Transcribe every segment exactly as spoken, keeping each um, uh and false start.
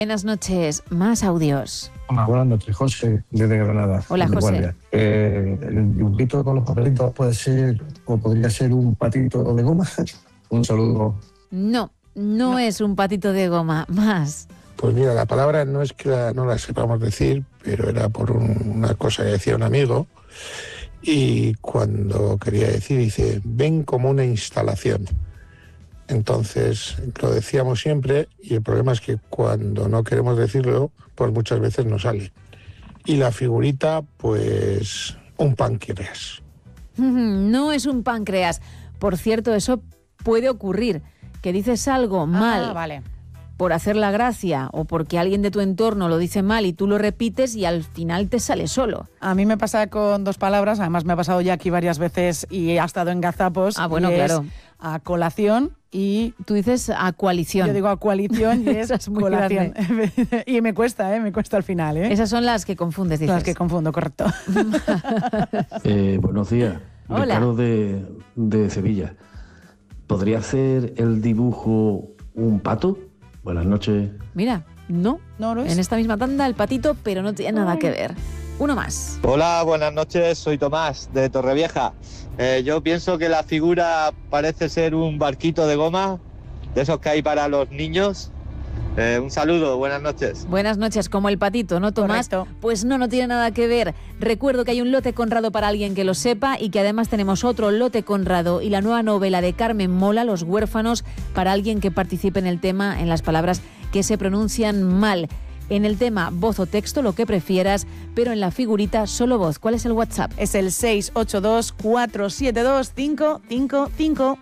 Buenas noches, más audios. Hola, buenas noches, José, desde Granada. Hola, de José. Guardia. Eh, el dibujito con los papelitos puede ser, o podría ser un patito de goma. Un saludo. No, no, no es un patito de goma, más. Pues mira, la palabra no es que la, no la sepamos decir, pero era por un, una cosa que decía un amigo, y cuando quería decir, dice, ven como una instalación. Entonces, lo decíamos siempre, y el problema es que cuando no queremos decirlo, pues muchas veces no sale. Y la figurita, pues, un páncreas. No es un páncreas. Por cierto, eso puede ocurrir, que dices algo mal. Ah, vale. Por hacer la gracia o porque alguien de tu entorno lo dice mal y tú lo repites y al final te sale solo. A mí me pasa con dos palabras, además me ha pasado ya aquí varias veces y ha estado en gazapos. Ah, bueno, y claro. Es a colación y... Tú dices a coalición. Yo digo a coalición y es, es muy colación. Y me cuesta, ¿eh? Me cuesta al final, ¿eh? Esas son las que confundes, dices. Las que confundo, correcto. eh, buenos días. Hola. Ricardo de, de Sevilla. ¿Podría hacer el dibujo un pato? Buenas noches. Mira, no, no lo es. En esta misma tanda el patito, pero no tiene nada que ver. Uno más. Hola, buenas noches, soy Tomás de Torrevieja. Eh, yo pienso que la figura parece ser un barquito de goma, de esos que hay para los niños. Eh, un saludo, buenas noches. Buenas noches, como el patito, ¿no, Tomás? Correcto. Pues no, no tiene nada que ver. Recuerdo que hay un lote Conrado para alguien que lo sepa y que además tenemos otro lote Conrado y la nueva novela de Carmen Mola, Los huérfanos, para alguien que participe en el tema, en las palabras que se pronuncian mal. En el tema voz o texto, lo que prefieras, pero en la figurita solo voz. ¿Cuál es el WhatsApp? Es el seis ocho dos, cuatro siete dos, cinco cinco cinco.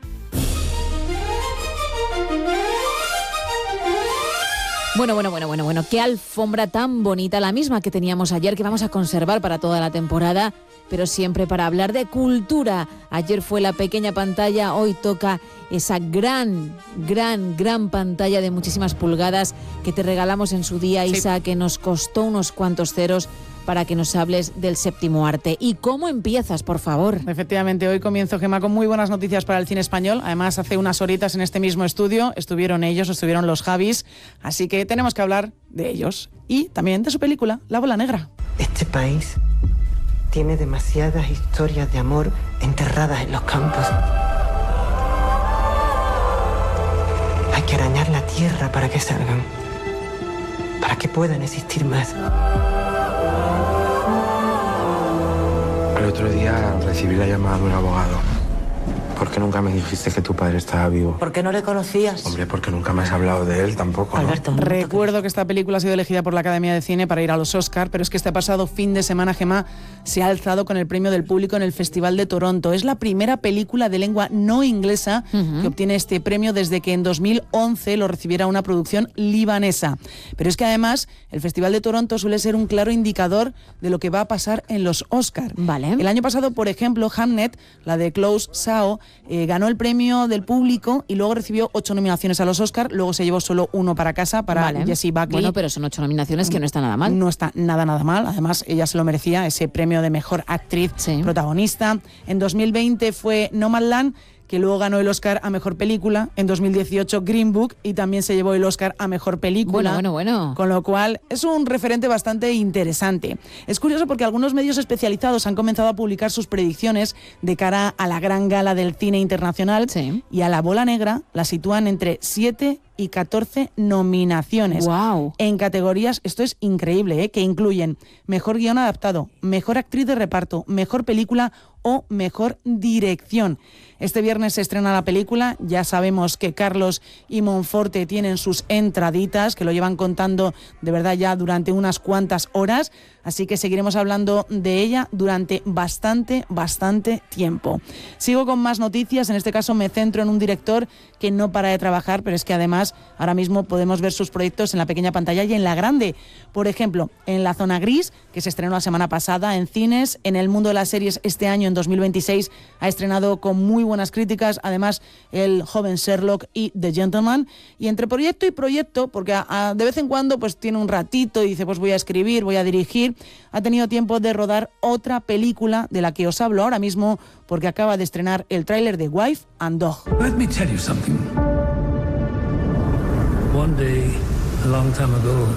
Bueno, bueno, bueno, bueno, bueno, qué alfombra tan bonita, la misma que teníamos ayer, que vamos a conservar para toda la temporada, pero siempre para hablar de cultura. Ayer fue la pequeña pantalla, hoy toca esa gran, gran, gran pantalla de muchísimas pulgadas que te regalamos en su día, sí. Isa, que nos costó unos cuantos ceros para que nos hables del séptimo arte. ¿Y cómo empiezas, por favor? Efectivamente, hoy comienzo, Gemma, con muy buenas noticias para el cine español. Además, hace unas horitas en este mismo estudio estuvieron ellos, estuvieron los Javis, así que tenemos que hablar de ellos y también de su película, La Bola Negra. Este país tiene demasiadas historias de amor enterradas en los campos. Hay que arañar la tierra para que salgan, para que puedan existir más. El otro día recibí la llamada de un abogado. ¿Por qué nunca me dijiste que tu padre estaba vivo? ¿Por qué no le conocías? Hombre, porque nunca me has hablado de él tampoco, ¿no? Alberto, recuerdo que esta película ha sido elegida por la Academia de Cine para ir a los Oscar, pero es que este pasado fin de semana, Gemma, se ha alzado con el premio del público en el Festival de Toronto. Es la primera película de lengua no inglesa uh-huh. que obtiene este premio desde que en dos mil once lo recibiera una producción libanesa. Pero es que además el Festival de Toronto suele ser un claro indicador de lo que va a pasar en los Oscar. Vale. El año pasado, por ejemplo, Hamnet, la de Klaus Sao, Eh, ganó el premio del público y luego recibió ocho nominaciones a los Oscar, luego se llevó solo uno para casa, para vale. Jessie Buckley. Bueno, pero son ocho nominaciones que no está nada mal. No está nada, nada mal. Además, ella se lo merecía, ese premio de mejor actriz sí. protagonista. En dos mil veinte fue Nomadland, que luego ganó el Oscar a Mejor Película. En dos mil dieciocho Green Book y también se llevó el Oscar a Mejor Película. Bueno, bueno, bueno. Con lo cual es un referente bastante interesante. Es curioso porque algunos medios especializados han comenzado a publicar sus predicciones de cara a la gran gala del cine internacional sí. y a La Bola Negra la sitúan entre siete y catorce nominaciones. Wow. En categorías, esto es increíble, ¿eh? Que incluyen Mejor Guión Adaptado, Mejor Actriz de Reparto, Mejor Película o Mejor Dirección. Este viernes se estrena la película, ya sabemos que Carlos y Monforte tienen sus entraditas, que lo llevan contando de verdad ya durante unas cuantas horas, así que seguiremos hablando de ella durante bastante, bastante tiempo. Sigo con más noticias, en este caso me centro en un director que no para de trabajar, pero es que además ahora mismo podemos ver sus proyectos en la pequeña pantalla y en la grande. Por ejemplo, en La Zona Gris, que se estrenó la semana pasada en cines, en el mundo de las series este año, en dos mil veintiséis, ha estrenado con muy buenas críticas, además El joven Sherlock y The Gentleman, y entre proyecto y proyecto, porque a, a, de vez en cuando pues tiene un ratito y dice pues voy a escribir, voy a dirigir, ha tenido tiempo de rodar otra película de la que os hablo ahora mismo, porque acaba de estrenar el tráiler de Wife and Dog. Let me tell you something. One day, a long time ago,